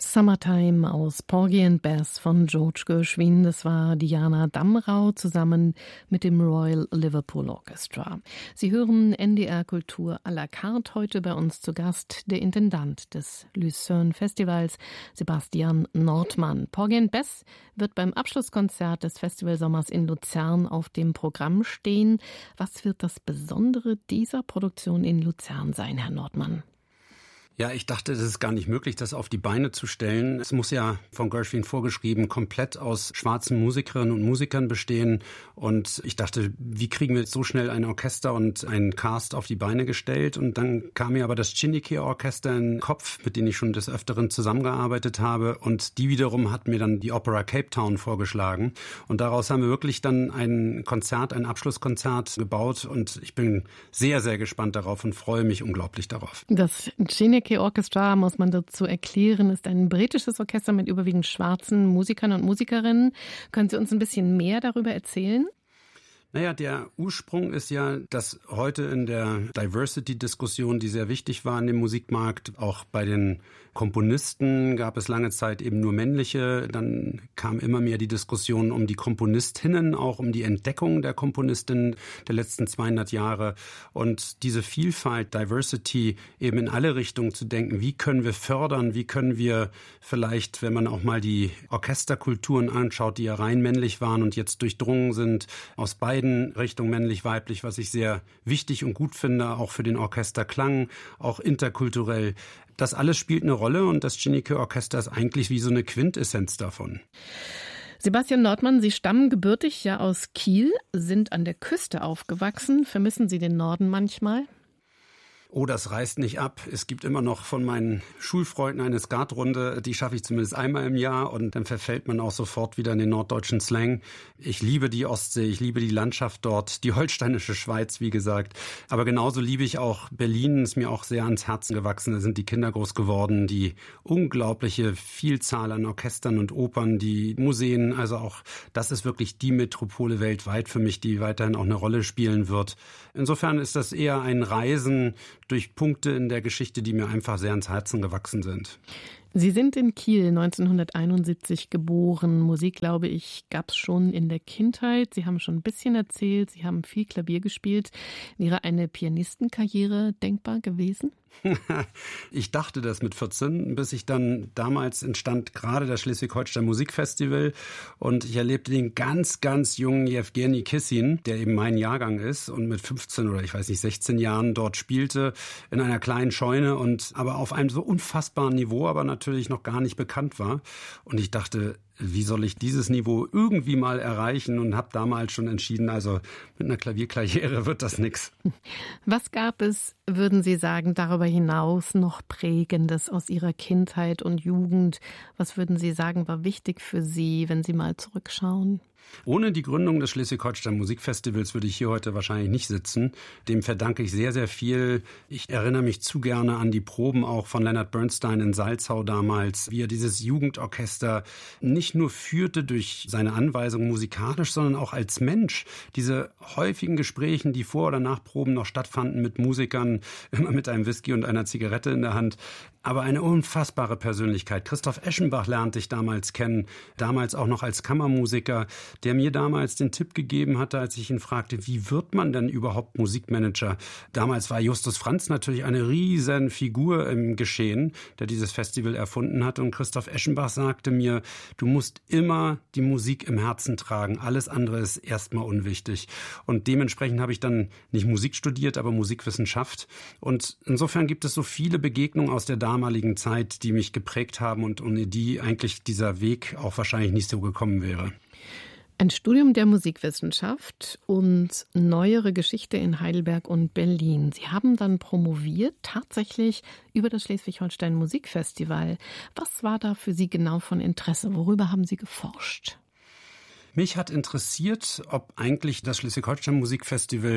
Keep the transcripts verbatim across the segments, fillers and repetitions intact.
Summertime aus Porgy and Bess von George Gershwin. Das war Diana Damrau zusammen mit dem Royal Liverpool Orchestra. Sie hören N D R Kultur à la carte. Heute bei uns zu Gast der Intendant des Lucerne Festivals, Sebastian Nordmann. Porgy and Bess wird beim Abschlusskonzert des Festivalsommers in Luzern auf dem Programm stehen. Was wird das Besondere dieser Produktion in Luzern sein, Herr Nordmann? Ja, ich dachte, es ist gar nicht möglich, das auf die Beine zu stellen. Es muss ja von Gershwin vorgeschrieben komplett aus schwarzen Musikerinnen und Musikern bestehen. Und ich dachte, wie kriegen wir so schnell ein Orchester und einen Cast auf die Beine gestellt? Und dann kam mir aber das Chineke-Orchester in den Kopf, mit dem ich schon des Öfteren zusammengearbeitet habe. Und die wiederum hat mir dann die Opera Cape Town vorgeschlagen. Und daraus haben wir wirklich dann ein Konzert, ein Abschlusskonzert gebaut. Und ich bin sehr, sehr gespannt darauf und freue mich unglaublich darauf. Das Chineke Orchestra, muss man dazu erklären, ist ein britisches Orchester mit überwiegend schwarzen Musikern und Musikerinnen. Können Sie uns ein bisschen mehr darüber erzählen? Naja, der Ursprung ist ja, dass heute in der Diversity-Diskussion, die sehr wichtig war in dem Musikmarkt, auch bei den Komponisten gab es lange Zeit eben nur männliche. Dann kam immer mehr die Diskussion um die Komponistinnen, auch um die Entdeckung der Komponistinnen der letzten zweihundert Jahre. Und diese Vielfalt, Diversity, eben in alle Richtungen zu denken, wie können wir fördern, wie können wir vielleicht, wenn man auch mal die Orchesterkulturen anschaut, die ja rein männlich waren und jetzt durchdrungen sind, aus beiden Richtungen männlich-weiblich, was ich sehr wichtig und gut finde, auch für den Orchesterklang, auch interkulturell. Das alles spielt eine Rolle und das Chineke-Orchester ist eigentlich wie so eine Quintessenz davon. Sebastian Nordmann, Sie stammen gebürtig ja aus Kiel, sind an der Küste aufgewachsen. Vermissen Sie den Norden manchmal? Oh, das reißt nicht ab. Es gibt immer noch von meinen Schulfreunden eine Skatrunde, die schaffe ich zumindest einmal im Jahr und dann verfällt man auch sofort wieder in den norddeutschen Slang. Ich liebe die Ostsee, ich liebe die Landschaft dort, die holsteinische Schweiz, wie gesagt. Aber genauso liebe ich auch Berlin, ist mir auch sehr ans Herzen gewachsen. Da sind die Kinder groß geworden, die unglaubliche Vielzahl an Orchestern und Opern, die Museen, also auch das ist wirklich die Metropole weltweit für mich, die weiterhin auch eine Rolle spielen wird. Insofern ist das eher ein Reisen durch Punkte in der Geschichte, die mir einfach sehr ans Herzen gewachsen sind. Sie sind in Kiel neunzehnhunderteinundsiebzig geboren. Musik, glaube ich, gab es schon in der Kindheit. Sie haben schon ein bisschen erzählt, Sie haben viel Klavier gespielt. Wäre eine Pianistenkarriere denkbar gewesen? Ich dachte das mit vierzehn, bis ich dann, damals entstand gerade das Schleswig-Holstein Musikfestival und ich erlebte den ganz, ganz jungen Jewgeni Kissin, der eben mein Jahrgang ist und mit fünfzehn oder ich weiß nicht, sechzehn Jahren dort spielte in einer kleinen Scheune und aber auf einem so unfassbaren Niveau, aber natürlich noch gar nicht bekannt war. Und ich dachte, wie soll ich dieses Niveau irgendwie mal erreichen und habe damals schon entschieden, also mit einer Klavierkarriere wird das nix. Was gab es, würden Sie sagen, darüber hinaus noch Prägendes aus Ihrer Kindheit und Jugend? Was würden Sie sagen, war wichtig für Sie, wenn Sie mal zurückschauen? Ohne die Gründung des Schleswig-Holstein Musikfestivals würde ich hier heute wahrscheinlich nicht sitzen. Dem verdanke ich sehr, sehr viel. Ich erinnere mich zu gerne an die Proben auch von Leonard Bernstein in Salzau damals, wie er dieses Jugendorchester nicht nur führte durch seine Anweisungen musikalisch, sondern auch als Mensch. Diese häufigen Gesprächen, die vor oder nach Proben noch stattfanden mit Musikern, immer mit einem Whisky und einer Zigarette in der Hand. Aber eine unfassbare Persönlichkeit. Christoph Eschenbach lernte ich damals kennen, damals auch noch als Kammermusiker, der mir damals den Tipp gegeben hatte, als ich ihn fragte, wie wird man denn überhaupt Musikmanager? Damals war Justus Franz natürlich eine riesen Figur im Geschehen, der dieses Festival erfunden hat. Und Christoph Eschenbach sagte mir, du musst immer die Musik im Herzen tragen. Alles andere ist erstmal unwichtig. Und dementsprechend habe ich dann nicht Musik studiert, aber Musikwissenschaft. Und insofern gibt es so viele Begegnungen aus der damaligen Zeit, die mich geprägt haben und ohne die eigentlich dieser Weg auch wahrscheinlich nicht so gekommen wäre. Ein Studium der Musikwissenschaft und neuere Geschichte in Heidelberg und Berlin. Sie haben dann promoviert, tatsächlich über das Schleswig-Holstein Musikfestival. Was war da für Sie genau von Interesse? Worüber haben Sie geforscht? Mich hat interessiert, ob eigentlich das Schleswig-Holstein Musikfestival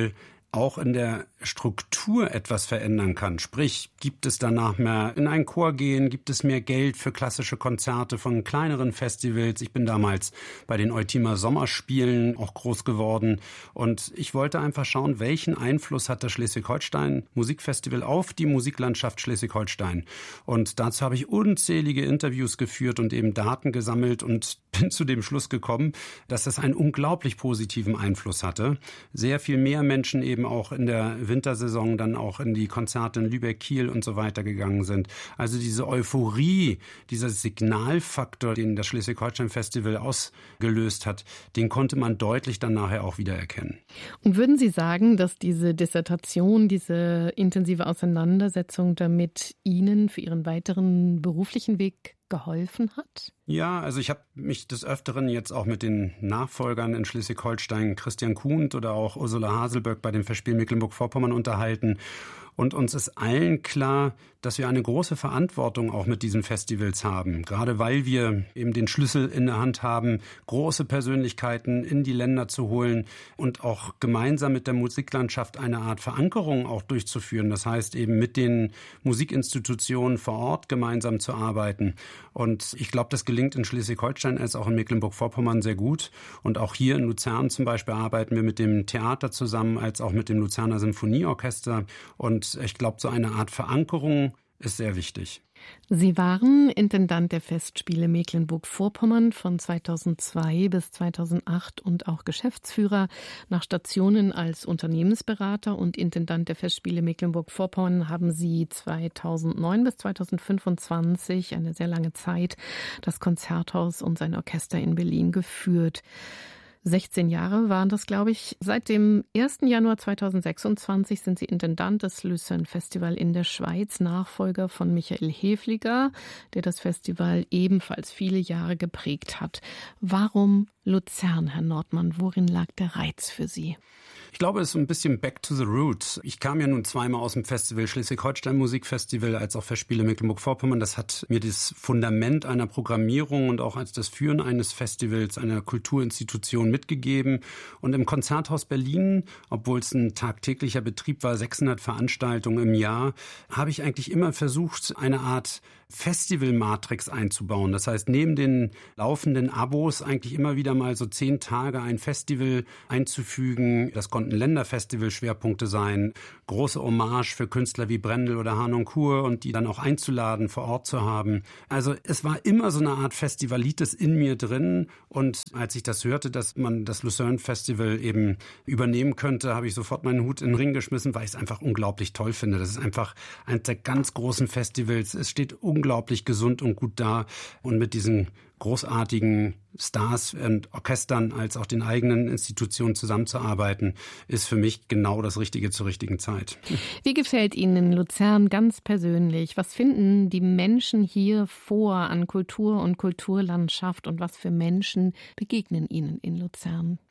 auch in der Struktur etwas verändern kann. Sprich, gibt es danach mehr in einen Chor gehen, gibt es mehr Geld für klassische Konzerte von kleineren Festivals. Ich bin damals bei den Eutimer Sommerspielen auch groß geworden und ich wollte einfach schauen, welchen Einfluss hat das Schleswig-Holstein Musikfestival auf die Musiklandschaft Schleswig-Holstein. Und dazu habe ich unzählige Interviews geführt und eben Daten gesammelt und bin zu dem Schluss gekommen, dass das einen unglaublich positiven Einfluss hatte. Sehr viel mehr Menschen eben auch in der Wintersaison dann auch in die Konzerte in Lübeck, Kiel und so weiter gegangen sind. Also diese Euphorie, dieser Signalfaktor, den das Schleswig-Holstein-Festival ausgelöst hat, den konnte man deutlich dann nachher auch wieder erkennen. Und würden Sie sagen, dass diese Dissertation, diese intensive Auseinandersetzung damit Ihnen für Ihren weiteren beruflichen Weg geholfen hat? Ja, also ich habe mich des Öfteren jetzt auch mit den Nachfolgern in Schleswig-Holstein, Christian Kuhnt oder auch Ursula Haselböck bei dem Festspiel Mecklenburg-Vorpommern unterhalten. Und uns ist allen klar, dass wir eine große Verantwortung auch mit diesen Festivals haben. Gerade weil wir eben den Schlüssel in der Hand haben, große Persönlichkeiten in die Länder zu holen und auch gemeinsam mit der Musiklandschaft eine Art Verankerung auch durchzuführen. Das heißt eben mit den Musikinstitutionen vor Ort gemeinsam zu arbeiten. Und ich glaube, das gelingt in Schleswig-Holstein als auch in Mecklenburg-Vorpommern sehr gut. Und auch hier in Luzern zum Beispiel arbeiten wir mit dem Theater zusammen, als auch mit dem Luzerner Sinfonieorchester. Und ich glaube, so eine Art Verankerung ist sehr wichtig. Sie waren Intendant der Festspiele Mecklenburg-Vorpommern von zweitausendzwei bis zweitausendacht und auch Geschäftsführer nach Stationen als Unternehmensberater und Intendant der Festspiele Mecklenburg-Vorpommern haben Sie zweitausendneun bis zweitausendfünfundzwanzig, eine sehr lange Zeit, das Konzerthaus und sein Orchester in Berlin geführt. sechzehn Jahre waren das, glaube ich. Seit dem ersten Januar zweitausendsechsundzwanzig sind Sie Intendant des Lucerne Festival in der Schweiz, Nachfolger von Michael Häfliger, der das Festival ebenfalls viele Jahre geprägt hat. Warum Luzern, Herr Nordmann? Worin lag der Reiz für Sie? Ich glaube, es ist ein bisschen back to the roots. Ich kam ja nun zweimal aus dem Festival Schleswig-Holstein Musikfestival als auch Festspiele Mecklenburg-Vorpommern. Das hat mir das Fundament einer Programmierung und auch als das Führen eines Festivals, einer Kulturinstitution mitgegeben. Und im Konzerthaus Berlin, obwohl es ein tagtäglicher Betrieb war, sechshundert Veranstaltungen im Jahr, habe ich eigentlich immer versucht, eine Art Festival-Matrix einzubauen. Das heißt, neben den laufenden Abos eigentlich immer wieder mal so zehn Tage ein Festival einzufügen. Das konnten Länderfestival-Schwerpunkte sein, große Hommage für Künstler wie Brendel oder Harnoncourt und die dann auch einzuladen, vor Ort zu haben. Also es war immer so eine Art Festivalitis in mir drin und als ich das hörte, dass man das Lucerne Festival eben übernehmen könnte, habe ich sofort meinen Hut in den Ring geschmissen, weil ich es einfach unglaublich toll finde. Das ist einfach eines der ganz großen Festivals. Es steht unglaublich gesund und gut da und mit diesen großartigen Stars und Orchestern als auch den eigenen Institutionen zusammenzuarbeiten, ist für mich genau das Richtige zur richtigen Zeit. Wie gefällt Ihnen Luzern ganz persönlich? Was finden die Menschen hier vor an Kultur und Kulturlandschaft und was für Menschen begegnen Ihnen in Luzern?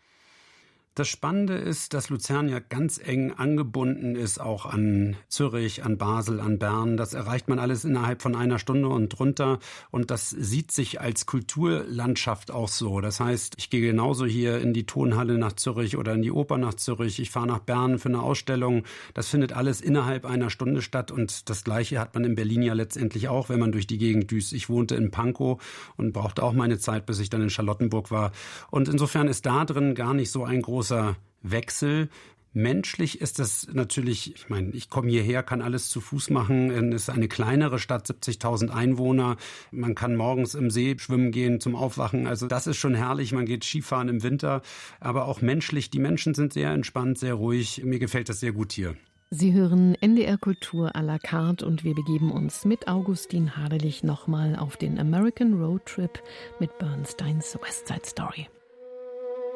Das Spannende ist, dass Luzern ja ganz eng angebunden ist, auch an Zürich, an Basel, an Bern. Das erreicht man alles innerhalb von einer Stunde und drunter. Und das sieht sich als Kulturlandschaft auch so. Das heißt, ich gehe genauso hier in die Tonhalle nach Zürich oder in die Oper nach Zürich. Ich fahre nach Bern für eine Ausstellung. Das findet alles innerhalb einer Stunde statt. Und das Gleiche hat man in Berlin ja letztendlich auch, wenn man durch die Gegend düst. Ich wohnte in Pankow und brauchte auch meine Zeit, bis ich dann in Charlottenburg war. Und insofern ist da drin gar nicht so ein großer Wechsel. Menschlich ist das natürlich, ich meine, ich komme hierher, kann alles zu Fuß machen. Es ist eine kleinere Stadt, siebzigtausend Einwohner. Man kann morgens im See schwimmen gehen zum Aufwachen. Also das ist schon herrlich. Man geht Skifahren im Winter. Aber auch menschlich, die Menschen sind sehr entspannt, sehr ruhig. Mir gefällt das sehr gut hier. Sie hören N D R Kultur à la carte und wir begeben uns mit Augustin Hadelich nochmal auf den American Road Trip mit Bernsteins West Side Story.